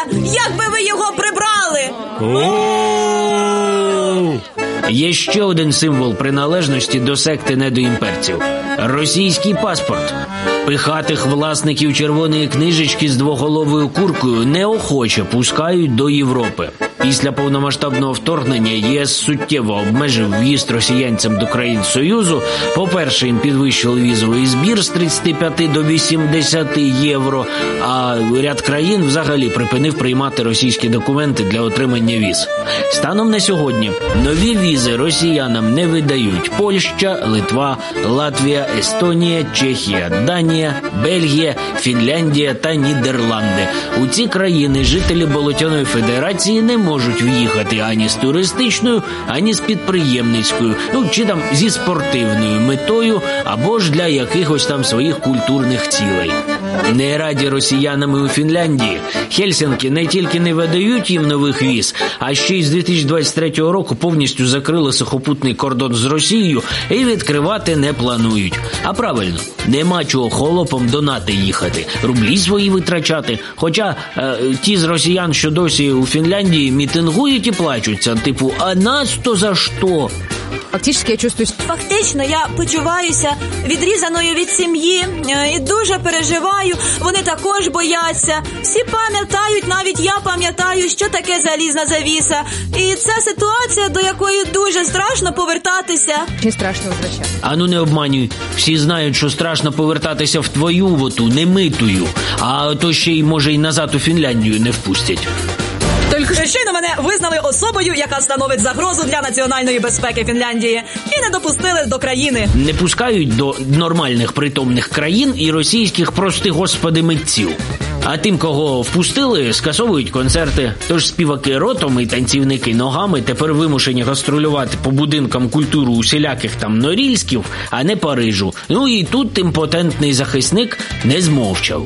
як би ви його прибрали? Є ще один символ приналежності до секти недоімперців – російський паспорт. Пихатих власників червоної книжечки з двоголовою куркою неохоче пускають до Європи. Після повномасштабного вторгнення ЄС суттєво обмежив в'їзд росіянцям до країн Союзу. По-перше, їм підвищили візовий збір з 35 до 80 євро, а ряд країн взагалі припинив приймати російські документи для отримання віз. Станом на сьогодні нові візи росіянам не видають Польща, Литва, Латвія, Естонія, Чехія, Данія, Бельгія, Фінляндія та Нідерланди. У ці країни жителі Болотяної Федерації не можуть в'їхати ані з туристичною, ані з підприємницькою, чи там зі спортивною метою, або ж для якихось там своїх культурних цілей. Не раді росіянами у Фінляндії. Хельсінкі не тільки не видають їм нових віз, а ще й з 2023 року повністю закрили сухопутний кордон з Росією і відкривати не планують. А правильно, нема чого холопом до НАТО їхати, рублі свої витрачати. Хоча ті з росіян, що досі у Фінляндії, мітингують і плачуться, типу, а нас то за що? Фактично, я почуваюся відрізаною від сім'ї і дуже переживаю. Вони також бояться. Всі пам'ятають, навіть я пам'ятаю, що таке залізна завіса. І це ситуація, до якої дуже страшно повертатися. Чи страшно возвращатися? Ану не обманюй. Всі знають, що страшно повертатися в твою воту, немитую. А то ще й, може, й назад у Фінляндію не впустять. Щойно мене визнали особою, яка становить загрозу для національної безпеки Фінляндії, і не допустили до країни. Не пускають до нормальних притомних країн і російських, прости господи, митців. А тим, кого впустили, скасовують концерти. Тож співаки ротом і танцівники ногами тепер вимушені гастролювати по будинкам культури усіляких там Норільськів, а не Парижу. І тут імпотентний захисник не змовчав.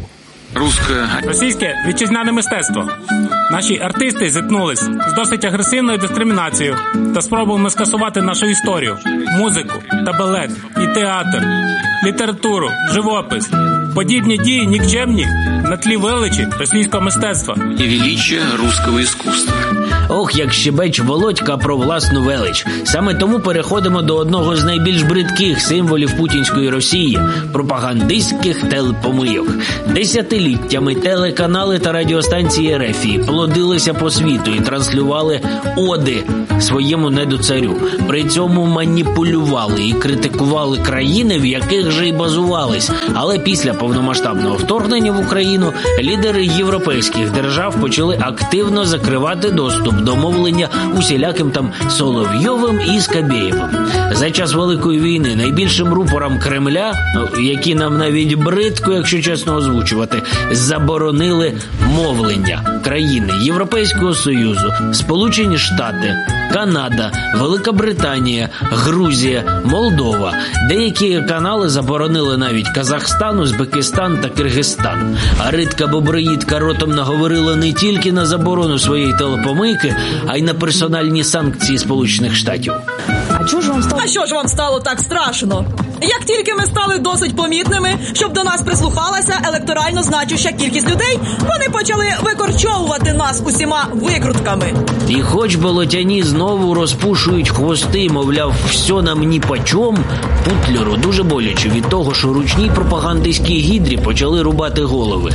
Російське вітчизняне мистецтво. Наші артисти зіткнулись з досить агресивною дискримінацією та спробами скасувати нашу історію, музику та балет, і театр, літературу, живопис. Подібні дії нікчемні на тлі величі російського мистецтва. І величия руського іскусства. Ох, як щебеч Володька про власну велич. Саме тому переходимо до одного з найбільш бридких символів путінської Росії – пропагандистських телепомийок. Десятиліттями телеканали та радіостанції РФ плодилися по світу і транслювали оди своєму недоцарю. При цьому маніпулювали і критикували країни, в яких же й базувались. Але після повномасштабного вторгнення в Україну лідери європейських держав почали активно закривати доступ до мовлення усіляким там Соловйовим і Скабєєвим. За час Великої війни найбільшим рупорам Кремля, які нам навіть бридко, якщо чесно озвучувати, заборонили мовлення. Країни Європейського Союзу, Сполучені Штати, Канада, Велика Британія, Грузія, Молдова. Деякі канали заборонили навіть Казахстан, Узбекистан та Киргизстан. А Ритка Боброїдка ротом наговорила не тільки на заборону своєї телепомийки, а й на персональні санкції Сполучених Штатів. А що ж вам стало так страшно? Як тільки ми стали досить помітними, щоб до нас прислухалася електорально значуща кількість людей, вони почали викорчовувати нас усіма викрутками. І хоч болотяні знову розпушують хвости, мовляв, все нам ніпочом, Путлеру дуже боляче від того, що ручній пропагандистській гідрі почали рубати голови.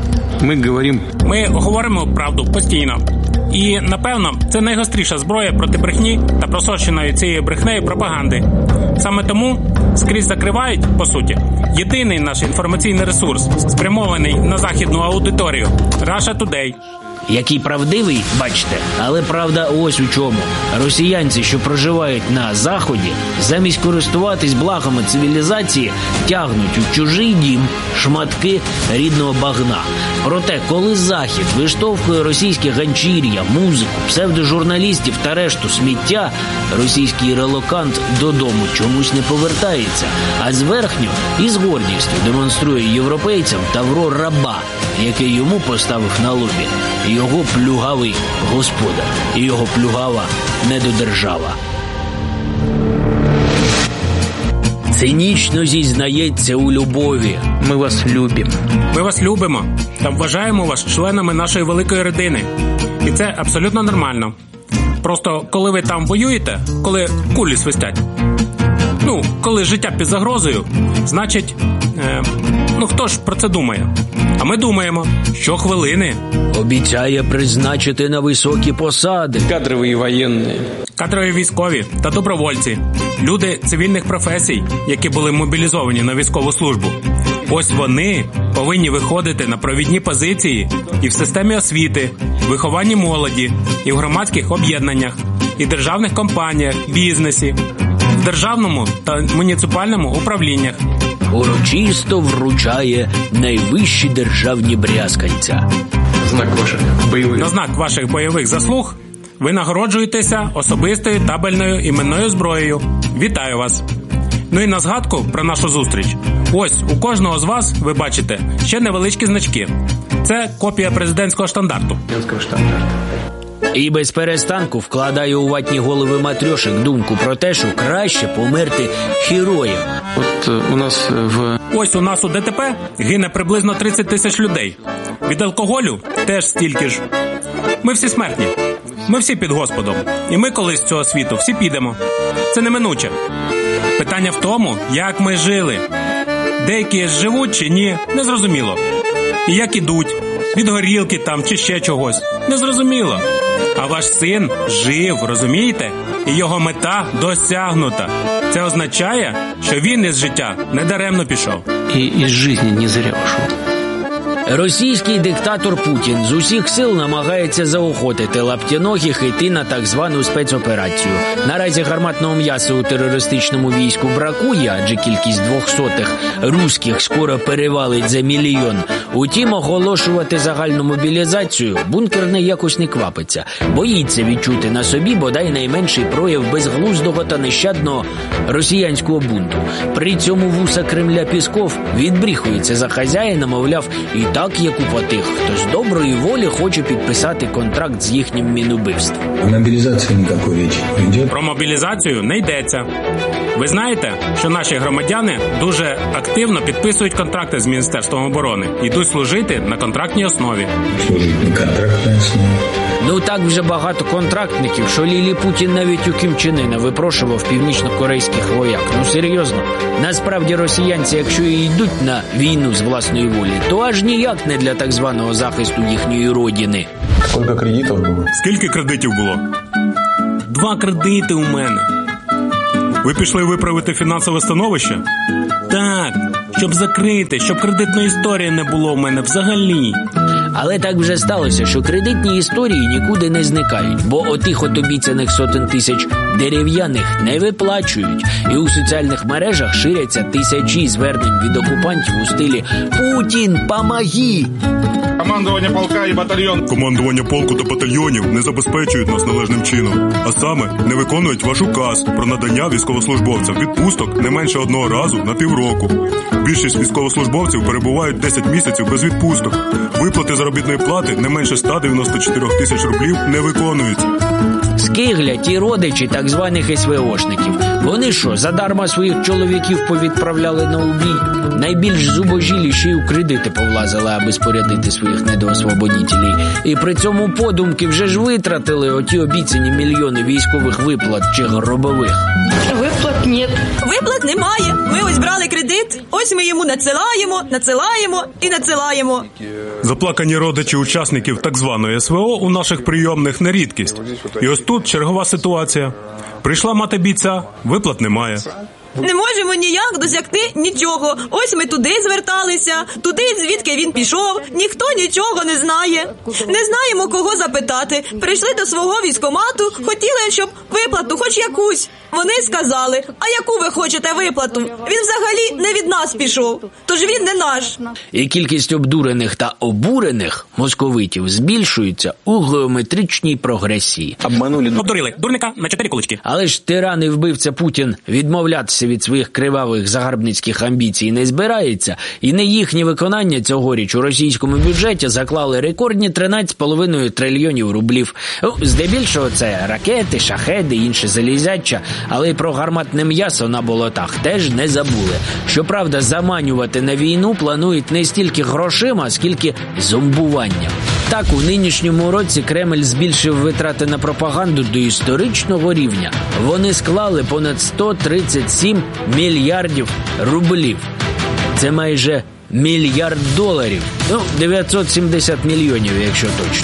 Ми говоримо правду постійно. І, напевно, це найгостріша зброя проти брехні та просоченої цією брехнею пропаганди. Саме тому скрізь закривають, по суті, єдиний наш інформаційний ресурс, спрямований на західну аудиторію – Russia Today. Який правдивий, бачите, але правда ось у чому. Росіянці, що проживають на Заході, замість користуватись благами цивілізації, тягнуть у чужий дім шматки рідного багна. Проте, коли Захід виштовхує російське ганчір'я, музику, псевдожурналістів та решту сміття, російський релокант додому чомусь не повертається, а зверхньо і з гордістю демонструє європейцям тавро раба, яке йому поставив на лобі його плюгавий господар і його плюгава недодержава. Цинічно зізнається у любові. Мы вас любим. Ми вас любимо та вважаємо вас членами нашої великої родини. І це абсолютно нормально. Просто коли ви там воюєте, коли кулі свистять, коли життя під загрозою, значить, хто ж про це думає? А ми думаємо, щохвилини. Обіцяє призначити на високі посади. Кадровые военные. Кадрові військові та добровольці, люди цивільних професій, які були мобілізовані на військову службу. Ось вони повинні виходити на провідні позиції і в системі освіти, вихованні молоді, і в громадських об'єднаннях, і державних компаніях, бізнесі, в державному та муніципальному управліннях. Урочисто вручає найвищі державні брязкальця. На знак ваших бойових заслуг ви нагороджуєтеся особистою табельною іменною зброєю. Вітаю вас! І на згадку про нашу зустріч. Ось у кожного з вас, ви бачите, ще невеличкі значки. Це копія президентського штандарту. І без перестанку вкладає у ватні голови матрьошек думку про те, що краще померти героєм. Ось у нас у ДТП гине приблизно 30 тисяч людей. Від алкоголю теж стільки ж. Ми всі смертні. Ми всі під Господом. І ми колись з цього світу всі підемо. Це неминуче. Питання в тому, як ми жили. Деякі живуть чи ні, незрозуміло. І як ідуть, від горілки там чи ще чогось, незрозуміло. А ваш син жив, розумієте? І його мета досягнута. Це означає, що він із життя недаремно пішов. И из жизни не зря ушел. Російський диктатор Путін з усіх сил намагається заохотити лаптяногих йти на так звану спецоперацію. Наразі гарматного м'яса у терористичному війську бракує, адже кількість 200-х руських скоро перевалить за 1 мільйон. Утім, оголошувати загальну мобілізацію бункерний якось не квапиться. Боїться відчути на собі бодай найменший прояв безглуздого та нещадного росіянського бунту. При цьому вуса Кремля Пісков відбріхується за хазяїна, мовляв, і так є купа тих, хто з доброї волі хоче підписати контракт з їхнім мінубивством. Мобілізації ніякої речі не йде. Про мобілізацію не йдеться. Ви знаєте, що наші громадяни дуже активно підписують контракти з Міністерством оборони, йдуть служити на контрактній основі. Служить на контрактній основі. Так вже багато контрактників, що Лілі Путін навіть у Кім Чен Ына випрошував північно-корейських вояк. Серйозно. Насправді росіянці, якщо і йдуть на війну з власної волі, то аж ніяк не для так званого захисту їхньої родини. Скільки кредитів було? Скільки кредитів було? 2 кредити у мене. Ви пішли виправити фінансове становище? Так, щоб закрити, щоб кредитної історії не було в мене взагалі. Але так вже сталося, що кредитні історії нікуди не зникають, бо отих от обіцяних сотень тисяч дерев'яних не виплачують. І у соціальних мережах ширяться тисячі звернень від окупантів у стилі «Путін, помоги!». Командування полка і батальйон. Командування полку та батальйонів не забезпечують нас належним чином. А саме, не виконують ваш указ про надання військовослужбовцям відпусток не менше 1 разу на півроку. Більшість військовослужбовців перебувають 10 місяців без відпусток. Виплати заробітної плати не менше 194 тисяч рублів не виконуються. Скиглять і родичі так званих СВОшників. Вони що, задарма своїх чоловіків повідправляли на убій? Найбільш зубожілі ще й у кредити повлазили, аби спорядити своїх недоосвободітелів. І при цьому подумки вже ж витратили оті обіцяні мільйони військових виплат чи гробових. Виплат нет. Виплат немає. Ми ось брали кредит, ось ми йому надсилаємо і надсилаємо. Заплакані родичі учасників так званої СВО у наших прийомних не рідкість. І ось тут чергова ситуація. Прийшла мати бійця, виплат немає. Не можемо ніяк досягти нічого. Ось ми туди зверталися, туди, звідки він пішов. Ніхто нічого не знає. Не знаємо, кого запитати. Прийшли до свого військкомату, хотіли, щоб виплату хоч якусь. Вони сказали, а яку ви хочете виплату? Він взагалі не від нас пішов, тож він не наш. І кількість обдурених та обурених московитів збільшується у геометричній прогресії. Обдурили дурника на 4 кулички. Але ж тиран і вбивця Путін відмовлятися відмовлятися від своїх кривавих загарбницьких амбіцій не збирається, і на їхнє виконання цьогоріч у російському бюджеті заклали рекордні 13,5 трильйонів рублів. Здебільшого це ракети, шахеди, інше залізяча, але й про гарматне м'ясо на болотах теж не забули. Щоправда, заманювати на війну планують не стільки грошима, скільки зомбуванням. Так, у нинішньому році Кремль збільшив витрати на пропаганду до історичного рівня. Вони склали понад 137 мільярдів рублів. Це майже $1 мільярд. 970 мільйонів, якщо точно.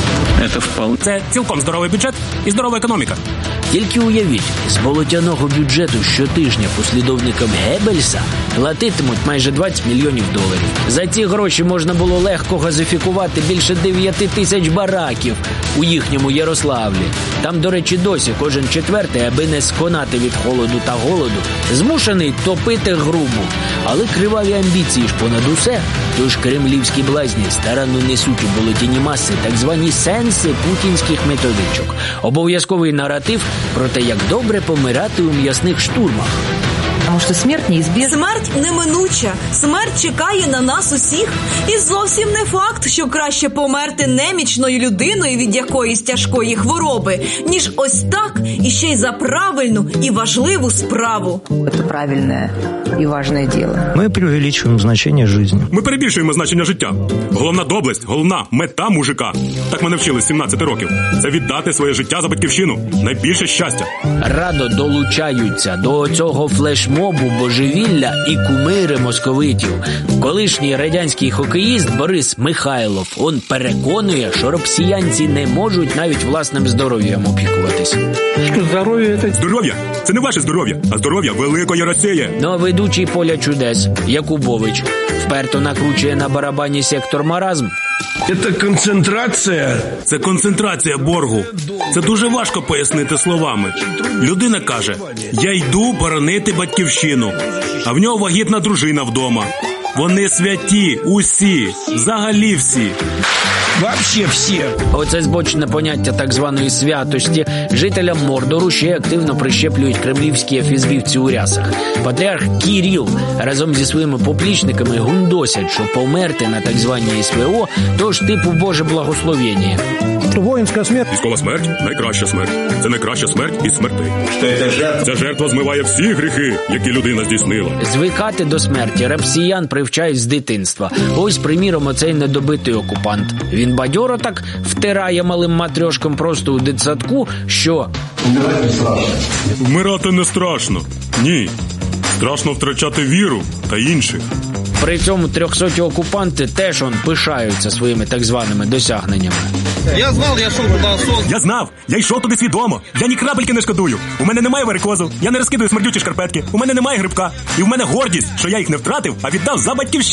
Це цілком здоровий бюджет і здорова економіка. Тільки уявіть, з болотяного бюджету щотижня послідовникам Геббельса платитимуть майже $20 мільйонів. За ці гроші можна було легко газифікувати більше 9 тисяч бараків у їхньому Ярославлі. Там, до речі, досі кожен четвертий, аби не сконати від холоду та голоду, змушений топити грубу. Але криваві амбіції ж понад усе. Тож кремлівські блазні старанно несуть у болотяні маси так звані сенси путінських методичок. Обов'язковий наратив про те, як добре помирати у м'ясних штурмах. Тому що смерть неізбіжна. Смерть неминуча. Смерть чекає на нас усіх. І зовсім не факт, що краще померти немічною людиною від якоїсь тяжкої хвороби, ніж ось так, і ще й за правильну і важливу справу. Це правильне і важне діло. Ми преувеличуємо значення життя. Ми перебільшуємо значення життя. Головна доблесть, головна мета мужика. Так мене вчили з 17 років. Це віддати своє життя за батьківщину. Найбільше щастя. Радо долучаються до цього флешмобу божевілля і кумири московитів. Колишній радянський хокеїст Борис Михайлов, он переконує, що росіянці не можуть навіть власним здоров'ям опікуватись. Що здоров'я – це... Здоров'я – це не ваше здоров'я, а здоров'я великої Росії. Ну а ведучий «Поля чудес» Якубович вперто накручує на барабані сектор маразм. Це концентрація. Це концентрація боргу. Це дуже важко пояснити словами. Людина каже: я йду боронити батьківщину, а в нього вагітна дружина вдома. Вони святі, усі, взагалі всі. Вообще всі. Оце збочне поняття так званої святості жителям Мордору ще активно прищеплюють кремлівські ефізбівці у рясах. Патріарх Кіріл разом зі своїми поплічниками гундосять, що померти на так званій СВО – тож типу Боже благословення. Воїнська смерть. Військова смерть – найкраща смерть. Це найкраща смерть із смертей. Ця жертва змиває всі гріхи, які людина здійснила. Звикати до смерті росіян привчають з дитинства. Ось, приміром, оцей недобитий окупант. Він бадьоро так втирає малим матрьошкам просто у дитсадку, що... Вмирати не страшно. Ні. Страшно втрачати віру та інших. При цьому 300 окупанти теж пишаються своїми так званими досягненнями. Я знав, я йшов туди осознанно. Я знав, я йшов туди свідомо. Я ні крапельки не шкодую. У мене немає варикозу, я не розкидую смердючі шкарпетки, у мене немає грибка. І в мене гордість, що я їх не втратив, а віддав за батьківщину.